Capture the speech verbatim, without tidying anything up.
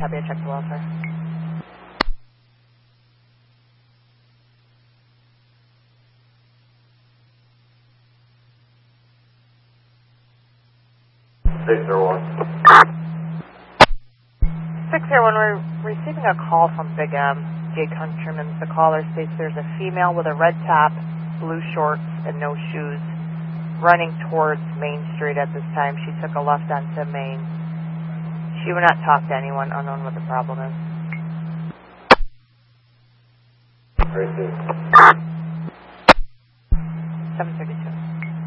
Copy, I checked the welfare. six zero one. six zero one, we're receiving a call from Big M. Jay Countryman. The caller states there's a female with a red top, blue shorts, and no shoes running towards Main Street at this time. She took a left onto Main. She would not talk to anyone, unknown what the problem is. Great. seven six